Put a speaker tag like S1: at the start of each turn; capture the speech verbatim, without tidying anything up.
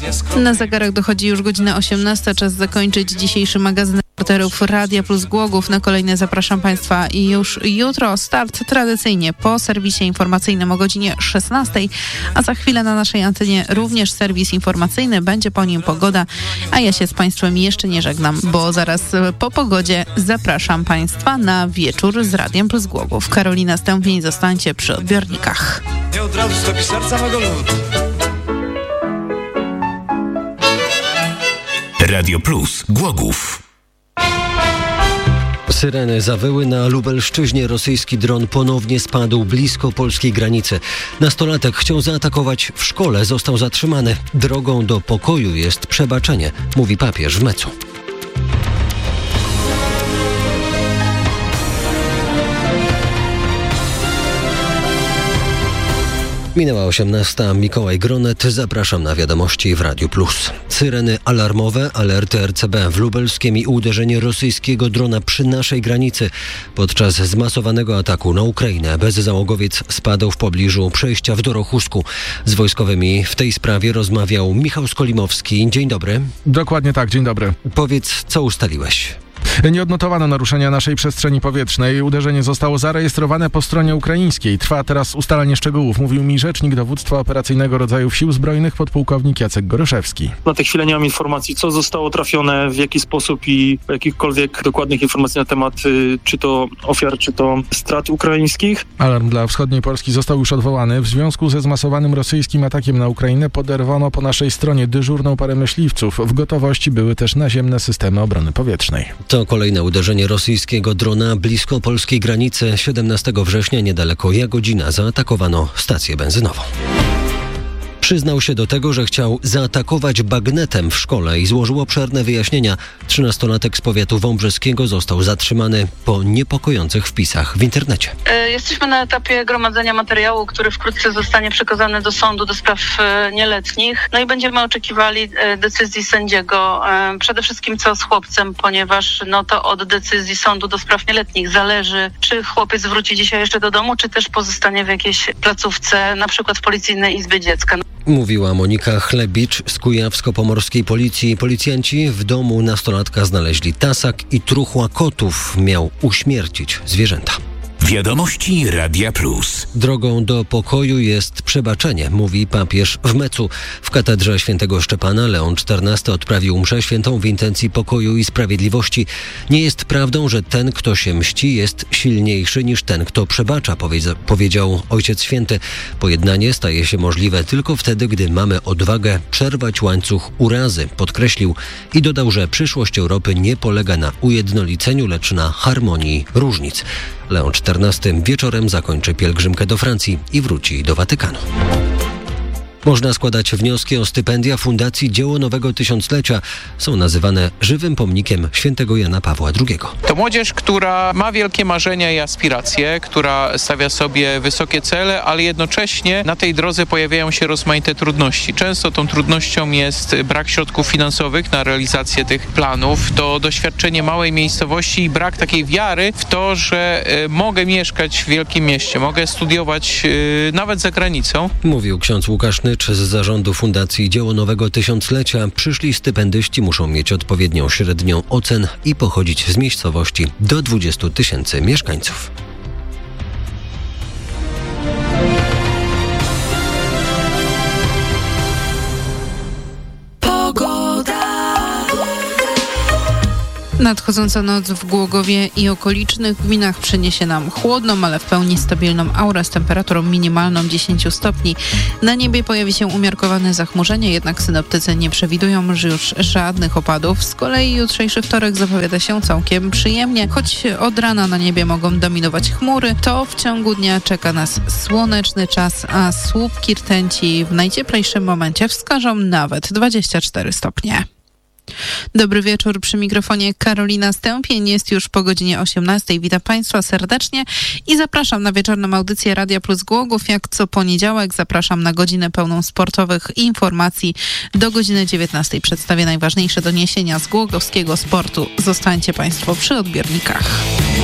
S1: Na zegarach dochodzi już godzina osiemnasta. Czas zakończyć dzisiejszy magazyn reporterów Radia Plus Głogów. Na kolejne zapraszam Państwa i już jutro. Start tradycyjnie po serwisie informacyjnym o godzinie szesnastej, a za chwilę na naszej antenie również serwis informacyjny. Będzie po nim pogoda, a ja się z Państwem jeszcze nie żegnam, bo zaraz po pogodzie zapraszam Państwa na wieczór z Radiem Plus Głogów. Karolina Stępień, zostańcie przy odbiornikach.
S2: Nie od razu stopi serca mego ludu.
S3: Radio Plus Głogów.
S4: Syreny zawyły na Lubelszczyźnie. Rosyjski dron ponownie spadł blisko polskiej granicy. Nastolatek chciał zaatakować w szkole, został zatrzymany. Drogą do pokoju jest przebaczenie, mówi papież w Mecu. Minęła osiemnasta. Mikołaj Gronet. Zapraszam na wiadomości w Radiu Plus. Syreny alarmowe, alerty R C B w Lubelskiem i uderzenie rosyjskiego drona przy naszej granicy. Podczas zmasowanego ataku na Ukrainę bezzałogowiec spadł w pobliżu przejścia w Dorochusku. Z wojskowymi w tej sprawie rozmawiał Michał Skolimowski. Dzień dobry.
S5: Dokładnie tak, dzień dobry.
S4: Powiedz, co ustaliłeś?
S5: Nie odnotowano naruszenia naszej przestrzeni powietrznej. Uderzenie zostało zarejestrowane po stronie ukraińskiej. Trwa teraz ustalanie szczegółów, mówił mi rzecznik dowództwa operacyjnego rodzajów Sił Zbrojnych podpułkownik Jacek Goryszewski.
S6: Na tę chwilę nie mam informacji, co zostało trafione, w jaki sposób i jakichkolwiek dokładnych informacji na temat czy to ofiar, czy to strat ukraińskich.
S5: Alarm dla wschodniej Polski został już odwołany. W związku ze zmasowanym rosyjskim atakiem na Ukrainę poderwano po naszej stronie dyżurną parę myśliwców. W gotowości były też naziemne systemy obrony powietrznej.
S4: To kolejne uderzenie rosyjskiego drona blisko polskiej granicy. siedemnastego września niedaleko Jagodzina zaatakowano stację benzynową. Przyznał się do tego, że chciał zaatakować bagnetem w szkole i złożył obszerne wyjaśnienia. Trzynastolatek z powiatu wąbrzeskiego został zatrzymany po niepokojących wpisach w internecie.
S7: Jesteśmy na etapie gromadzenia materiału, który wkrótce zostanie przekazany do sądu do spraw nieletnich. No i będziemy oczekiwali decyzji sędziego. Przede wszystkim co z chłopcem, ponieważ no to od decyzji sądu do spraw nieletnich zależy, czy chłopiec wróci dzisiaj jeszcze do domu, czy też pozostanie w jakiejś placówce, na przykład w Policyjnej Izbie Dziecka.
S4: Mówiła Monika Chlebicz z Kujawsko-Pomorskiej Policji. Policjanci w domu nastolatka znaleźli tasak i truchła kotów. Miał uśmiercić zwierzęta.
S3: Wiadomości Radia Plus.
S4: Drogą do pokoju jest przebaczenie, mówi papież w Mecu. W katedrze świętego Szczepana Leon czternasty odprawił mszę świętą w intencji pokoju i sprawiedliwości. Nie jest prawdą, że ten, kto się mści, jest silniejszy niż ten, kto przebacza, powiedział Ojciec Święty. Pojednanie staje się możliwe tylko wtedy, gdy mamy odwagę przerwać łańcuch urazy, podkreślił i dodał, że przyszłość Europy nie polega na ujednoliceniu, lecz na harmonii różnic. Leon czternasty wieczorem zakończy pielgrzymkę do Francji i wróci do Watykanu. Można składać wnioski o stypendia Fundacji Dzieło Nowego Tysiąclecia. Są nazywane żywym pomnikiem świętego Jana Pawła drugiego.
S8: To młodzież, która ma wielkie marzenia i aspiracje, która stawia sobie wysokie cele, ale jednocześnie na tej drodze pojawiają się rozmaite trudności. Często tą trudnością jest brak środków finansowych na realizację tych planów, to doświadczenie małej miejscowości i brak takiej wiary w to, że y, mogę mieszkać w wielkim mieście, mogę studiować y, nawet za granicą.
S4: Mówił ksiądz Łukasz Nycz z zarządu Fundacji Dzieło Nowego Tysiąclecia. Przyszli stypendyści muszą mieć odpowiednią średnią ocen i pochodzić z miejscowości do dwudziestu tysięcy mieszkańców.
S1: Nadchodząca noc w Głogowie i okolicznych gminach przyniesie nam chłodną, ale w pełni stabilną aurę z temperaturą minimalną dziesięć stopni. Na niebie pojawi się umiarkowane zachmurzenie, jednak synoptycy nie przewidują już żadnych opadów. Z kolei jutrzejszy wtorek zapowiada się całkiem przyjemnie. Choć od rana na niebie mogą dominować chmury, to w ciągu dnia czeka nas słoneczny czas, a słupki rtęci w najcieplejszym momencie wskażą nawet dwadzieścia cztery stopnie. Dobry wieczór, przy mikrofonie Karolina Stępień. Jest już po godzinie osiemnastej. Witam Państwa serdecznie i zapraszam na wieczorną audycję Radia Plus Głogów. Jak co poniedziałek zapraszam na godzinę pełną sportowych informacji. Do godziny dziewiętnastej przedstawię najważniejsze doniesienia z głogowskiego sportu. Zostańcie Państwo przy odbiornikach.